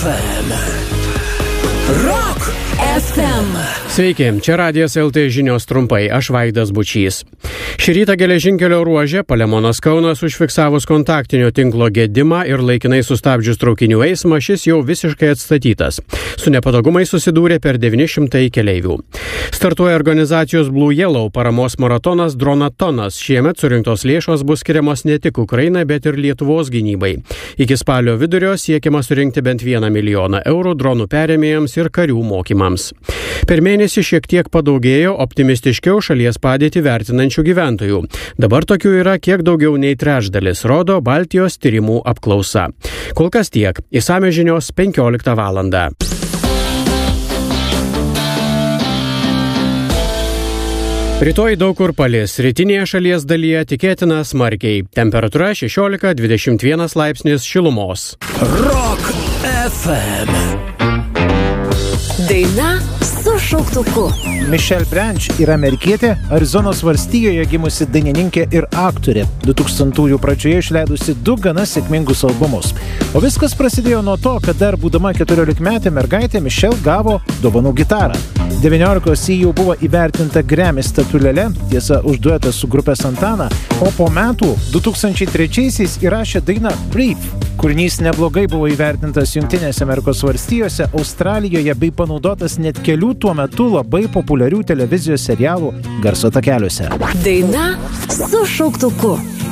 FM. Rock FM. Sveiki, čia Radijas LT žinios trumpai, aš Vaidas Bučys. Šį rytą geležinkelio ruože Palemonas Kaunas užfiksavus kontaktinio tinklo gedimą ir laikinai sustabdžius traukinių eismą, šis jau visiškai atstatytas. Su nepatogumais susidūrė per 900 keleivių. Startuoja organizacijos Blue Yellow paramos maratonas Dronatonas. Šiemet surinktos lėšos bus skiriamos ne tik Ukrainai, bet ir Lietuvos gynybai. Iki spalio vidurio siekiama surinkti bent 1 milijoną eurų dronų perėmėjams ir karių mokymams. Per mėnesį šiek tiek padaugėjo optimistiškiau šalies padėtį vertinančių gyventojų. Dabar tokių yra kiek daugiau nei trečdalis, rodo Baltijos tyrimų apklausa. Kol kas tiek. Išsamios žinios 15 valandą. Rytoj daug kur palis. Rytinėje šalies dalyje tikėtina smarkiai. Temperatūra 16-21 laipsnis šilumos. Rock FM. Daina su šauktuku. Michelle Branch yra amerikietė, Arizonos valstijoje gimusi dainininkė ir aktorė. 2000-ųjų pradžioje išleidusi 2 gana sėkmingus albumus. O viskas prasidėjo nuo to, kad dar būdama 14-metė mergaitė Michelle gavo dovanų gitarą. 19 ji jau buvo įvertinta Grammy statulėle, tiesa už duetą su grupė Santana, o po metų 2003-aisiais įrašė dainą Brief. Kūrinys neblogai buvo įvertintas Jungtinėse Amerikos valstijose, Australijoje bei panaudotas net kelių tuo metu labai populiarių televizijos serialų garso takeliuose. Daina su šauktuku.